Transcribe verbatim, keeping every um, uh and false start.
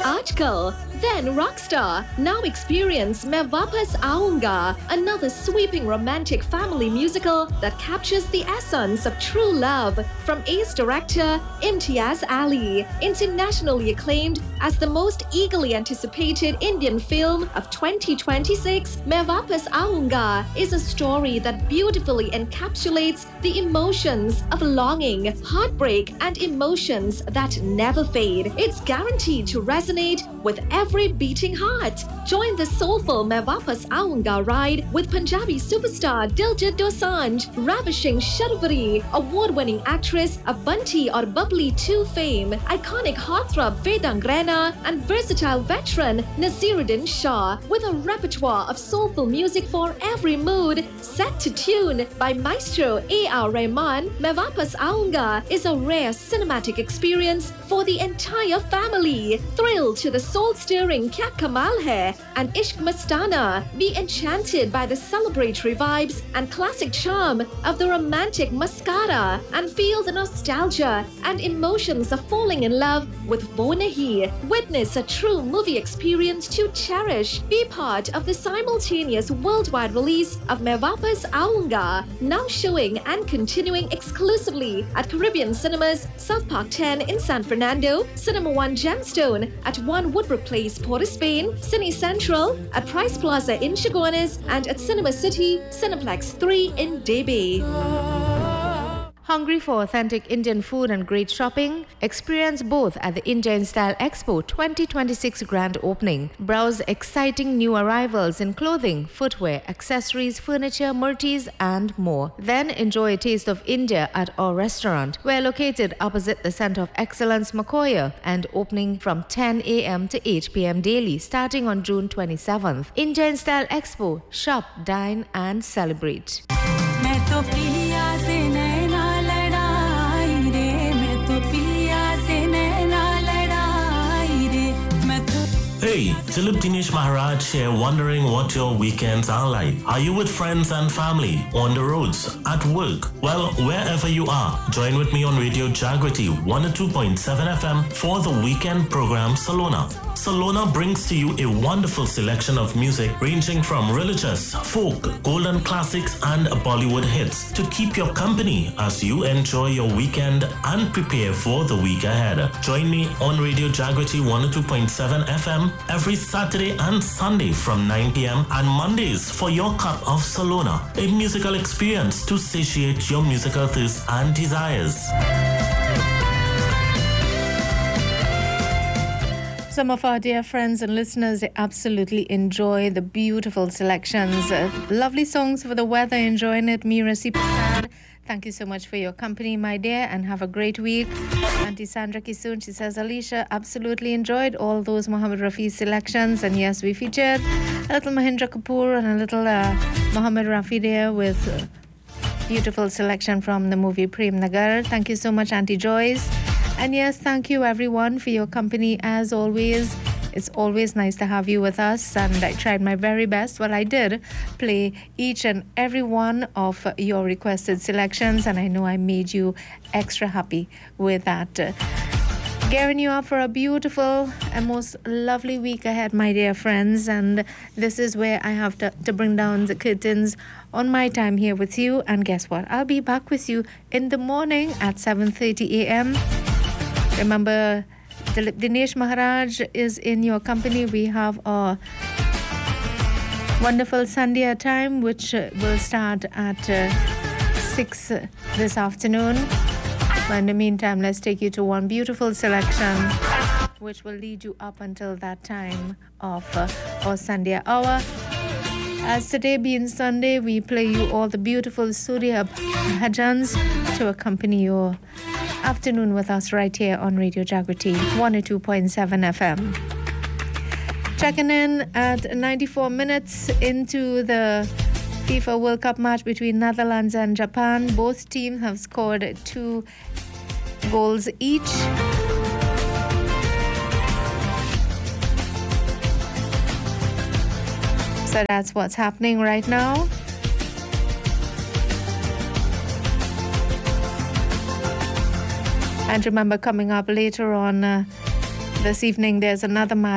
Aajkal, then rockstar. Now experience Main Vapas Aaunga, another sweeping romantic family musical that captures the essence of true love. From ace director Imtiaz Ali, internationally acclaimed as the most eagerly anticipated Indian film of twenty twenty-six, Main Vapas Aaunga is a story that beautifully encapsulates the emotions of longing, heartbreak, and emotions that never fade. It's guaranteed to resonate with every beating heart. Join the soulful Main Vapas Aaunga ride with Punjabi superstar Diljit Dosanjh, ravishing Sharvari, award-winning actress of Bunty or Bubbly two fame, iconic heartthrob Vedang Raina, and versatile veteran Naseeruddin Shah, with a repertoire of soulful music for every mood, set to tune by Maestro A R Rahman. Main Vapas Aaunga is a rare cinematic experience for the entire family. Thrill to the soul-stirring Kya Kamal Hai and Ishq Mastana. Be enchanted by the celebratory vibes and classic charm of the romantic Mascara, and feel the nostalgia and emotions of falling in love with Wo Nahi. Witness a true movie experience to cherish. Be part of the simultaneous worldwide release of Main Vapas Aaunga, now showing and continuing exclusively at Caribbean Cinemas, South Park ten in San Fernando, Cinema One Gemstone at One Woodbrook Place, Port of Spain, Cine Central at Price Plaza in Chaguanas, and at Cinema City, Cineplex three in Debe. Hungry for authentic Indian food and great shopping? Experience both at the India in Style Expo twenty twenty-six grand opening. Browse exciting new arrivals in clothing, footwear, accessories, furniture, murtis, and more. Then enjoy a taste of India at our restaurant. We're located opposite the Center of Excellence, Makoya, and opening from ten a m to eight p m daily, starting on June twenty-seventh. India in Style Expo. Shop, dine, and celebrate. Hey, Dilip Dinesh Maharaj here, wondering what your weekends are like. Are you with friends and family, on the roads, at work? Well, wherever you are, join with me on Radio Jagriti one oh two point seven F M for the weekend program Salona. Salona brings to you a wonderful selection of music ranging from religious, folk, golden classics, and Bollywood hits to keep your company as you enjoy your weekend and prepare for the week ahead. Join me on Radio Jagriti one oh two point seven F M every Saturday and Sunday from nine p m and Mondays for your cup of Salona, a musical experience to satiate your musical thirst and desires. Some of our dear friends and listeners, they absolutely enjoy the beautiful selections. Uh, lovely songs for the weather, enjoying it. Meera C. Prasad, thank you so much for your company, my dear, and have a great week. Auntie Sandra Kisoon, she says, Alicia, absolutely enjoyed all those Mohammed Rafi selections. And yes, we featured a little Mahindra Kapoor and a little uh, Mohammed Rafi there with uh, beautiful selection from the movie Prem Nagar. Thank you so much, Auntie Joyce. And yes, thank you everyone for your company as always. It's always nice to have you with us, and I tried my very best. Well, I did play each and every one of your requested selections, and I know I made you extra happy with that. Gearing you up for a beautiful and most lovely week ahead, my dear friends, and this is where I have to, to bring down the curtains on my time here with you. And guess what? I'll be back with you in the morning at seven thirty a m Remember, Dilip Dinesh Maharaj is in your company. We have a wonderful Sunday time, which uh, will start at uh, six uh, this afternoon. But in the meantime, let's take you to one beautiful selection, which will lead you up until that time of uh, our Sunday hour. As today being Sunday, we play you all the beautiful Surya Bhajans to accompany your afternoon with us right here on Radio Jagriti one oh two point seven F M. Checking in at ninety-four minutes into the FIFA World Cup match between Netherlands and Japan. Both teams have scored two goals each. So that's what's happening right now. And remember, coming up later on uh, This evening, there's another